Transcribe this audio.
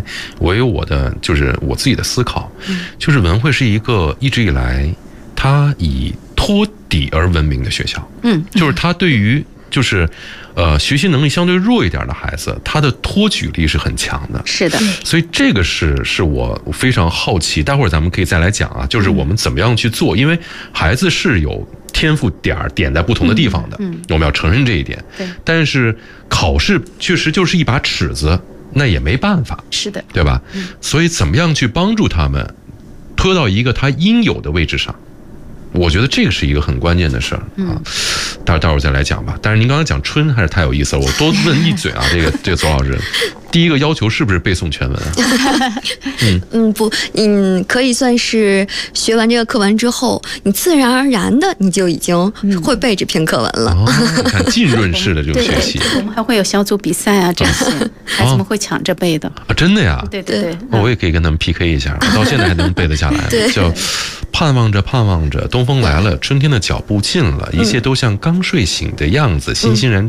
我有我的就是我自己的思考，就是文汇是一个一直以来它以托底而闻名的学校，就是它对于就是学习能力相对弱一点的孩子，他的托举力是很强的。 是的， 所以这个是我非常好奇，待会儿咱们可以再来讲啊，就是我们怎么样去做，因为孩子是有天赋点在不同的地方的，我们要承认这一点。 对， 但是考试确实就是一把尺子，那也没办法， 是的， 对吧？所以怎么样去帮助他们拖到一个他应有的位置上？我觉得这个是一个很关键的事儿啊，待会儿再来讲吧。但是您刚才讲春还是太有意思了，我多问一嘴啊，这个左老师，第一个要求是不是背诵全文啊？ 不，可以算是学完这个课文之后，你自然而然的你就已经会背这篇课文了。 你看浸润式的这种学习， 我们还会有小组比赛啊，这些孩子们会抢着背的啊，真的呀？ 对对对， 我也可以跟他们 PK 一下，我到现在还能背得下来。叫盼望着盼望着，东风来了，春天的脚步近了，一切都像刚睡醒的样子，欣欣然